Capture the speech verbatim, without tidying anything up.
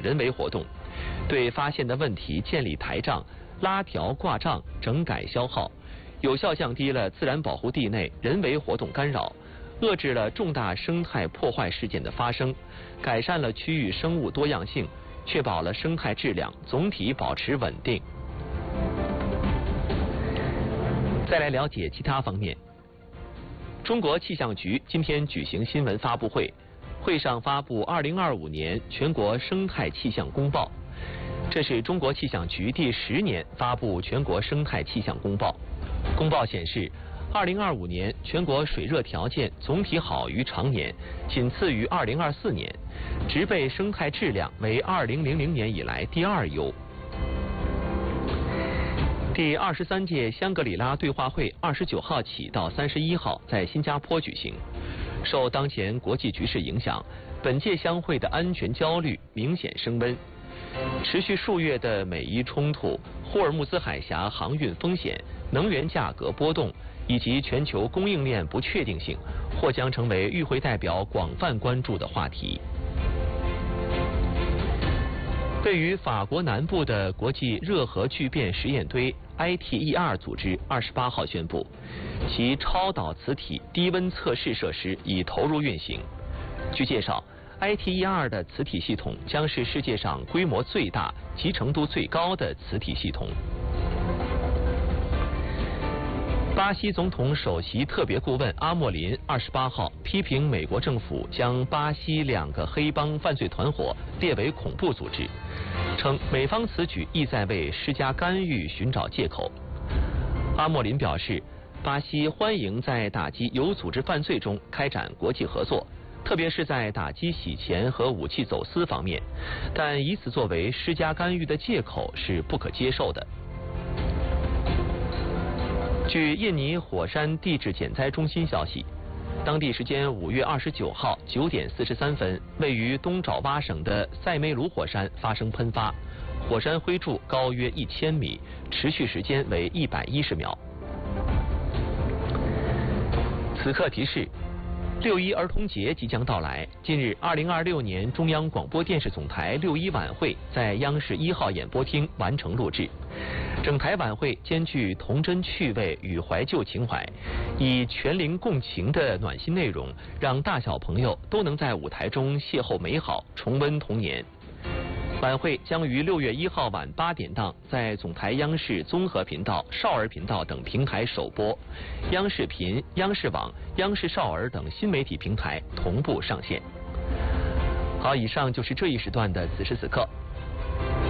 人为活动，对发现的问题建立台账、拉条挂账、整改消耗，有效降低了自然保护地内人为活动干扰，遏制了重大生态破坏事件的发生，改善了区域生物多样性，确保了生态质量总体保持稳定。再来了解其他方面。中国气象局今天举行新闻发布会，会上发布二零二五年全国生态气象公报。这是中国气象局第十年发布全国生态气象公报。公报显示，二零二五年全国水热条件总体好于常年，仅次于二零二四年，植被生态质量为二零零零年以来第二优。第二十三届香格里拉对话会二十九号起到三十一号在新加坡举行。受当前国际局势影响，本届相会的安全焦虑明显升温。持续数月的美伊冲突、霍尔木兹海峡航运风险、能源价格波动以及全球供应链不确定性，或将成为与会代表广泛关注的话题。对于法国南部的国际热核聚变实验堆 I T E R 组织二十八号宣布，其超导磁体低温测试设施已投入运行。据介绍，I T E R 的磁体系统将是世界上规模最大、集成度最高的磁体系统。巴西总统首席特别顾问阿莫林二十八号批评美国政府将巴西两个黑帮犯罪团伙列为恐怖组织，称美方此举意在为施加干预寻找借口。阿莫林表示，巴西欢迎在打击有组织犯罪中开展国际合作，特别是在打击洗钱和武器走私方面，但以此作为施加干预的借口是不可接受的。据印尼火山地质减灾中心消息，当地时间五月二十九号九点四十三分，位于东爪哇省的塞梅鲁火山发生喷发，火山灰柱高约一千米，持续时间为一百一十秒。此刻提示：六一儿童节即将到来。近日，二零二六年中央广播电视总台六一晚会在央视一号演播厅完成录制。整台晚会兼具童真趣味与怀旧情怀，以全龄共情的暖心内容，让大小朋友都能在舞台中邂逅美好，重温童年。晚会将于六月一号晚八点档在总台央视综合频道、少儿频道等平台首播，央视频、央视网、央视少儿等新媒体平台同步上线。好，以上就是这一时段的此时此刻。